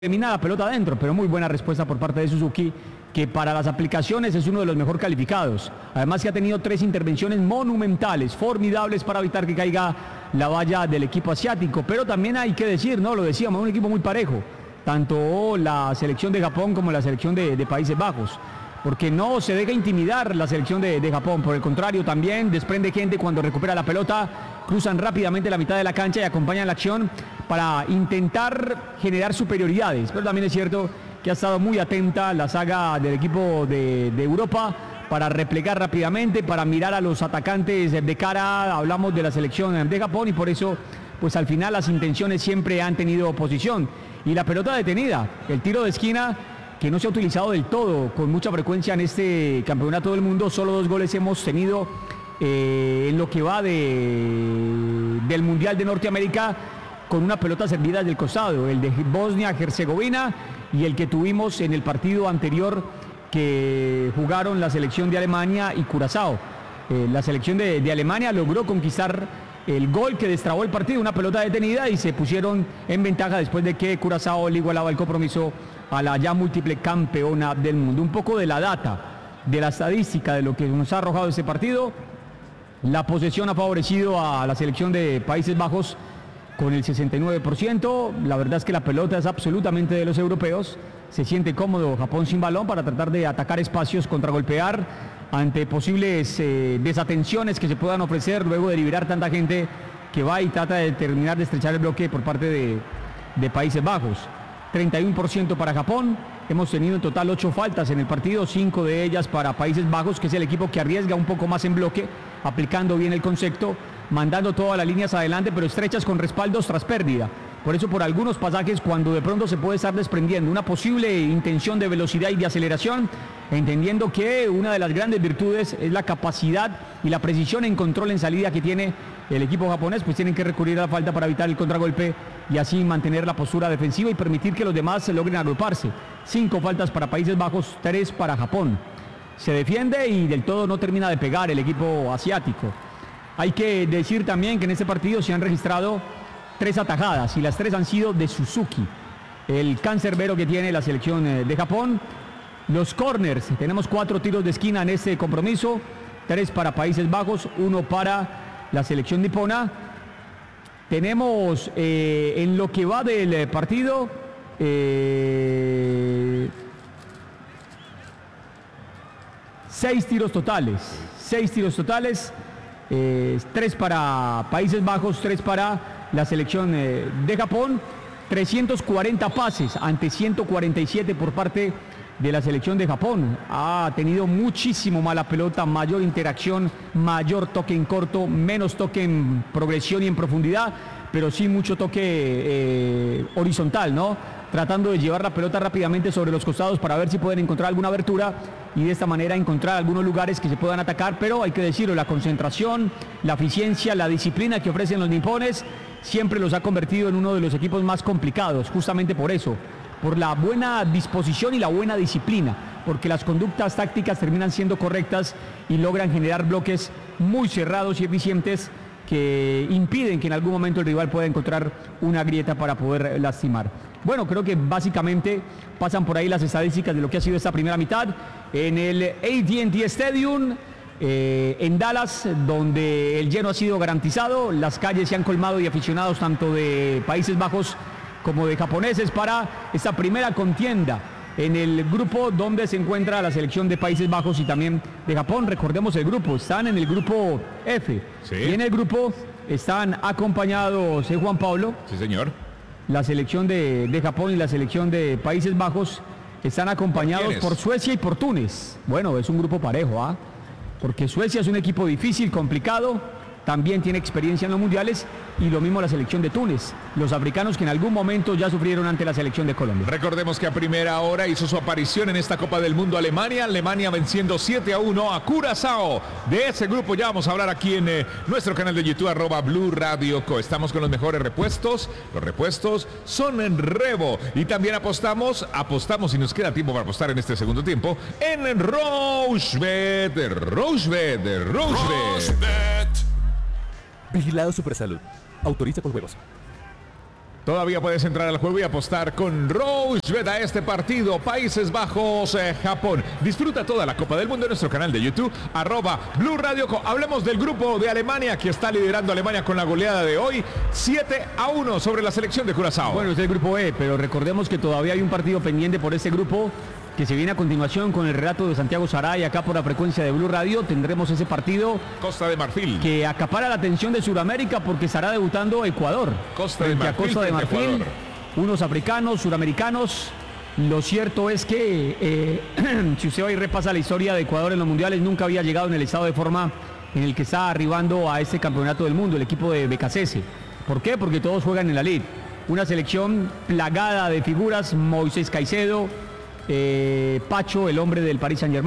termina la pelota adentro, pero muy buena respuesta por parte de Suzuki, que para las aplicaciones es uno de los mejor calificados. Además que ha tenido 3 intervenciones monumentales, formidables para evitar que caiga la valla del equipo asiático. Pero también hay que decir, ¿no? Lo decíamos, un equipo muy parejo, tanto la selección de Japón como la selección de Países Bajos. Porque no se deja intimidar la selección de Japón, por el contrario, también desprende gente cuando recupera la pelota, cruzan rápidamente la mitad de la cancha y acompañan la acción para intentar generar superioridades. Pero también es cierto que ha estado muy atenta la saga del equipo de Europa para replegar rápidamente, para mirar a los atacantes de cara. Hablamos de la selección de Japón y por eso, pues al final las intenciones siempre han tenido oposición. Y la pelota detenida, el tiro de esquina, que no se ha utilizado del todo con mucha frecuencia en este campeonato del mundo. Solo 2 goles hemos tenido en lo que va del Mundial de Norteamérica con una pelota servida desde el costado, el de Bosnia-Herzegovina y el que tuvimos en el partido anterior que jugaron la selección de Alemania y Curazao. La selección de Alemania logró conquistar el gol que destrabó el partido, una pelota detenida, y se pusieron en ventaja después de que Curazao le igualaba el compromiso a la ya múltiple campeona del mundo. Un poco de la data, de la estadística de lo que nos ha arrojado este partido. La posesión ha favorecido a la selección de Países Bajos con el 69%. La verdad es que la pelota es absolutamente de los europeos. Se siente cómodo Japón sin balón para tratar de atacar espacios, contragolpear ante posibles desatenciones que se puedan ofrecer luego de liberar tanta gente que va y trata de terminar de estrechar el bloque por parte de Países Bajos. 31% para Japón. Hemos tenido en total 8 faltas en el partido, 5 de ellas para Países Bajos, que es el equipo que arriesga un poco más en bloque, aplicando bien el concepto, mandando todas las líneas adelante, pero estrechas con respaldos tras pérdida. Por eso, por algunos pasajes, cuando de pronto se puede estar desprendiendo una posible intención de velocidad y de aceleración, entendiendo que una de las grandes virtudes es la capacidad y la precisión en control en salida que tiene el equipo japonés, pues tienen que recurrir a la falta para evitar el contragolpe y así mantener la postura defensiva y permitir que los demás se logren agruparse. 5 faltas para Países Bajos, 3 para Japón. Se defiende y del todo no termina de pegar el equipo asiático. Hay que decir también que en este partido se han registrado 3 atajadas y las 3 han sido de Suzuki, el cancerbero que tiene la selección de Japón. Los corners, tenemos 4 tiros de esquina en este compromiso, 3 para Países Bajos, 1 para la selección nipona. Tenemos en lo que va del partido 6 tiros totales, 3 para Países Bajos, 3 para la selección de Japón. 340 pases ante 147 por parte de la selección de Japón. Ha tenido muchísimo más la pelota, mayor interacción, mayor toque en corto, menos toque en progresión y en profundidad, pero sí mucho toque horizontal, ¿no? Tratando de llevar la pelota rápidamente sobre los costados para ver si pueden encontrar alguna abertura y de esta manera encontrar algunos lugares que se puedan atacar, pero hay que decirlo, la concentración, la eficiencia, la disciplina que ofrecen los nipones siempre los ha convertido en uno de los equipos más complicados, justamente por eso, por la buena disposición y la buena disciplina, porque las conductas tácticas terminan siendo correctas y logran generar bloques muy cerrados y eficientes que impiden que en algún momento el rival pueda encontrar una grieta para poder lastimar. Bueno, creo que básicamente pasan por ahí las estadísticas de lo que ha sido esta primera mitad en el AT&T Stadium en Dallas, donde el lleno ha sido garantizado, las calles se han colmado de aficionados tanto de Países Bajos como de japoneses para esta primera contienda en el grupo donde se encuentra la selección de Países Bajos y también de Japón. Recordemos el grupo, están en el grupo F. Sí. Y en el grupo están acompañados Juan Pablo. Sí, señor. La selección de Japón y la selección de Países Bajos están acompañados por Suecia y por Túnez. Bueno, es un grupo parejo, ¿ah? Porque Suecia es un equipo difícil, complicado, también tiene experiencia en los mundiales, y lo mismo la selección de Túnez, los africanos que en algún momento ya sufrieron ante la selección de Colombia. Recordemos que a primera hora hizo su aparición en esta Copa del Mundo Alemania venciendo 7-1 a Curazao. De ese grupo ya vamos a hablar aquí en nuestro canal de YouTube, @Blue Radio Co. Estamos con los mejores repuestos, los repuestos son en Revo, y también apostamos y nos queda tiempo para apostar en este segundo tiempo en Rochebet. Vigilado Supersalud. Autoriza con juegos. Todavía puedes entrar al juego y apostar con Rochebet a este partido. Países Bajos, Japón. Disfruta toda la Copa del Mundo en nuestro canal de YouTube, @Blue Radio Co. Hablemos del grupo de Alemania, que está liderando Alemania con la goleada de hoy, 7-1 sobre la selección de Curazao. Bueno, es el grupo E, pero recordemos que todavía hay un partido pendiente por este grupo que se viene a continuación con el relato de Santiago Saray acá por la frecuencia de Blue Radio. Tendremos ese partido Costa de Marfil, que acapara la atención de Sudamérica porque estará debutando Ecuador. Costa de Marfil, unos africanos, suramericanos. Lo cierto es que si usted va y repasa la historia de Ecuador en los mundiales, nunca había llegado en el estado de forma en el que está arribando a este campeonato del mundo, el equipo de BKCS. ¿Por qué? Porque todos juegan en la Liga. Una selección plagada de figuras: Moisés Caicedo, Pacho, el hombre del Paris Saint-Germain.